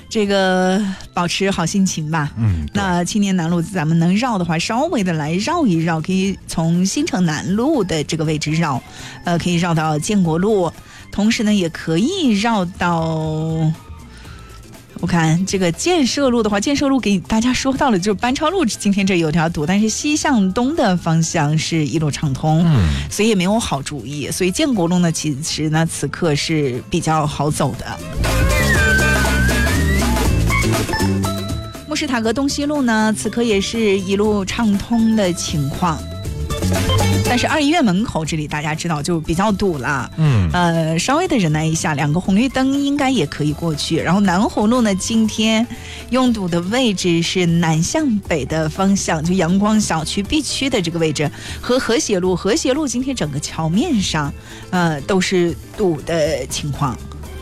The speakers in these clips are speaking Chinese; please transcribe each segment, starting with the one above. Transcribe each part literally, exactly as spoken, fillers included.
这个保持好心情吧。 嗯， 那青年南路咱们能绕的话，稍微的来绕一绕，可以从新城南路的这个位置绕，呃，可以绕到建国路，同时呢，也可以绕到。我看这个建设路的话，建设路给大家说到了，就是班超路今天这有条堵，但是西向东的方向是一路畅通， 嗯， 所以也没有好主意。所以建国路呢，其实呢此刻是比较好走的。慕士塔格东西路呢，此刻也是一路畅通的情况。但是二医院门口这里大家知道就比较堵了， 嗯， 呃，稍微的忍耐一下，两个红绿灯应该也可以过去。然后南湖路呢，今天拥堵的位置是南向北的方向，就阳光小区 B 区的这个位置和和谐路，和谐路今天整个桥面上，呃，都是堵的情况。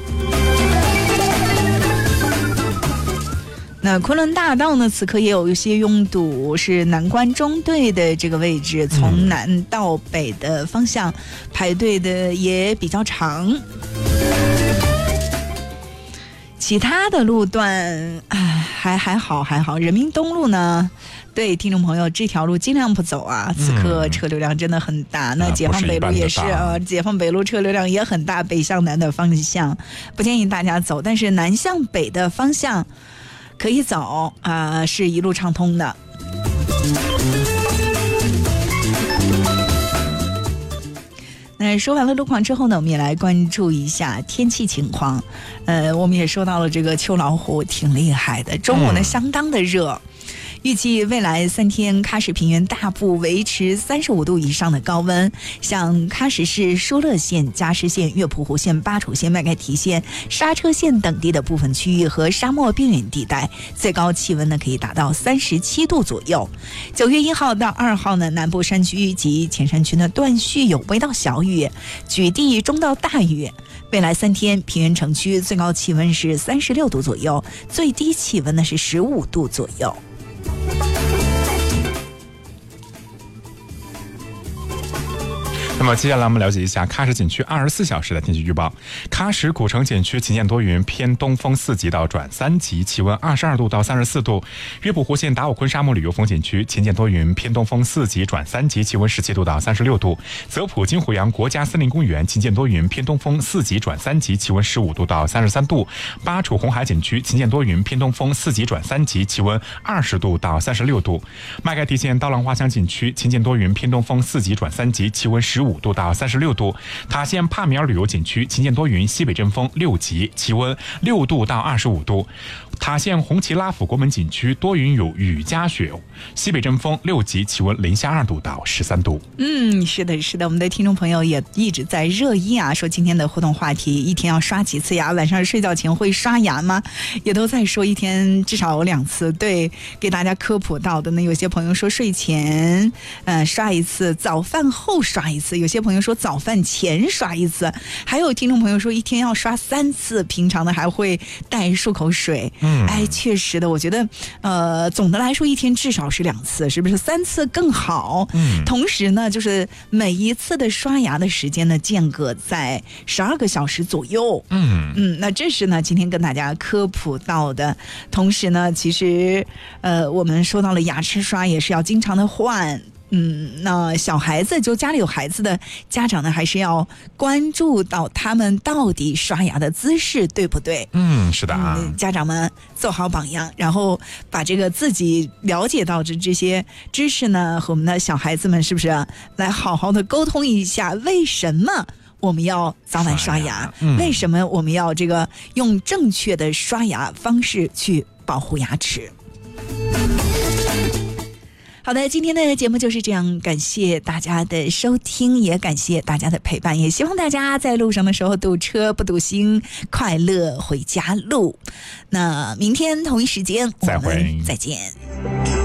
那昆仑大道呢，此刻也有一些拥堵，是南关中队的这个位置，从南到北的方向排队的也比较长。其他的路段还还好还好。人民东路呢，对听众朋友，这条路尽量不走啊，此刻车流量真的很大。嗯、那解放北路也是啊、呃，解放北路车流量也很大，北向南的方向不建议大家走，但是南向北的方向可以走啊、呃，是一路畅通的。那说完了路况之后呢，我们也来关注一下天气情况。呃，我们也说到了这个秋老虎挺厉害的，中午呢相当的热。嗯，预计未来三天，喀什平原大部维持三十五度以上的高温，像喀什市疏勒县、加什县、月浦湖县、巴楚县、麦盖提县、刹车县等地的部分区域和沙漠边缘地带，最高气温呢可以达到三十七度左右。九月一号到二号呢，南部山区及前山区呢断续有微到小雨，局地中到大雨。未来三天，平原城区最高气温是三十六度左右，最低气温呢是十五度左右。 那么接下来我们了解一下喀什景区二十四小时的天气预报。喀什古城景区晴间多云，偏东风四级到转三级，气温二十二度到三十四度。月浦湖县达斡昆沙漠旅游风景区晴间多云，偏东风四级转三级，气温十七度到三十六度。泽普金虎洋国家森林公园晴间多云，偏东风四级转三级，气温十五度到三十三度。巴楚红海景区晴间多云，偏东风四级转三级，气温二十度到三十六度。麦盖提县刀郎花乡景区晴间多云，偏东风四级转三级，气温十五度到三十六度。塔县帕米尔旅游景区晴间多云，西北阵风六级，气温六度到二十五度。塔县红旗拉府国门景区多云有雨夹雪，西北阵风六级，气温零下二度到十三度。 嗯，是的，是的，我们的听众朋友也一直在热议啊，说今天的互动话题，一天要刷几次牙？晚上睡觉前会刷牙吗？也都在说一天至少有两次。对，给大家科普到的呢，有些朋友说睡前呃刷一次，早饭后刷一次，有些朋友说早饭前刷一次，还有听众朋友说一天要刷三次，平常的还会带漱口水。嗯，哎，确实的，我觉得，呃，总的来说一天至少是两次，是不是？三次更好。嗯，同时呢，就是每一次的刷牙的时间呢，间隔在十二个小时左右。嗯嗯，那这是呢今天跟大家科普到的。同时呢，其实，呃，我们说到了牙齿刷也是要经常的换。嗯，那小孩子就家里有孩子的家长呢，还是要关注到他们到底刷牙的姿势对不对？ 嗯，是的啊、 嗯，家长们做好榜样，然后把这个自己了解到的这些知识呢，和我们的小孩子们是不是来好好的沟通一下？为什么我们要早晚刷牙？刷牙嗯、为什么我们要这个用正确的刷牙方式去保护牙齿？好的，今天的节目就是这样，感谢大家的收听，也感谢大家的陪伴，也希望大家在路上的时候堵车不堵心，快乐回家路。那明天同一时间我们再见。